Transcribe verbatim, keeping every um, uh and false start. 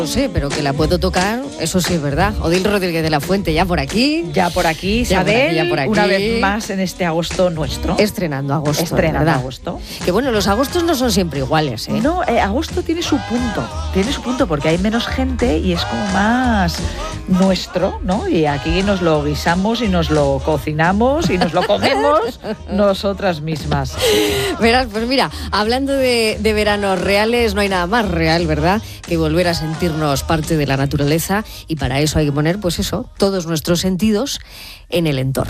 No sé, pero que la puedo tocar, eso sí es verdad. Odil Rodríguez de la Fuente, ya por aquí. Ya por aquí, ya Isabel, por aquí, ya por aquí. Una vez más en este agosto nuestro. Estrenando agosto, Estrenando ¿verdad? agosto. Que bueno, los agostos no son siempre iguales, ¿eh? No, eh, agosto tiene su punto, tiene su punto porque hay menos gente y es como más nuestro, ¿no? Y aquí nos lo guisamos y nos lo cocinamos y nos lo comemos nosotras mismas. Verás, pues mira, hablando de, de veranos reales, no hay nada más real, ¿verdad?, que volver a sentirnos parte de la naturaleza, y para eso hay que poner, pues eso, todos nuestros sentidos en el entorno.